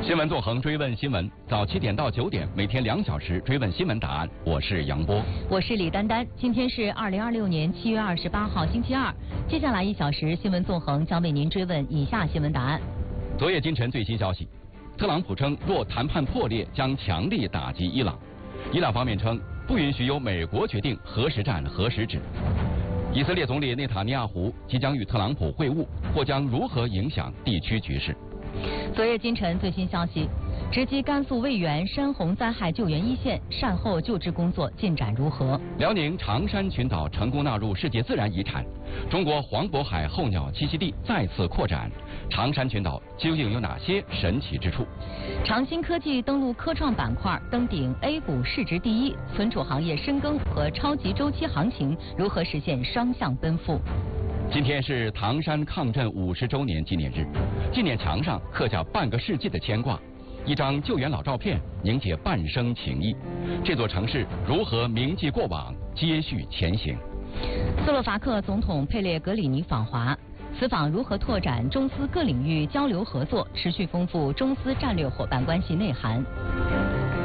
新闻纵横追问新闻，早7点到9点，每天2小时追问新闻答案。我是杨波， 我是李丹丹。今天是2026年7月28号，星期二。接下来1小时，新闻纵横将为您追问以下新闻答案。 昨夜今晨最新消息，特朗普称，若谈判破裂，将强力打击伊朗。伊朗方面称，不允许由美国决定何时战何时止。以色列总理内塔尼亚胡即将与特朗普会晤，或将如何影响地区局势？ 昨夜今晨最新消息，直击甘肃渭源山洪灾害救援一线，善后救治工作进展如何？ 辽宁长山群岛成功纳入世界自然遗产，中国黄渤海候鸟栖息地再次扩展，长山群岛究竟有哪些神奇之处？ 长鑫科技登陆科创板块，登顶 A 股市值第一，存储行业深耕和超级周期行情如何实现双向奔赴？ 今天是唐山抗震50周年纪念日，纪念墙上刻下半个世纪的牵挂，一张救援老照片凝结半生情谊。这座城市如何铭记过往，接续前行？ 斯洛伐克总统佩列格里尼访华，此访如何拓展中斯各领域交流合作，持续丰富中斯战略伙伴关系内涵？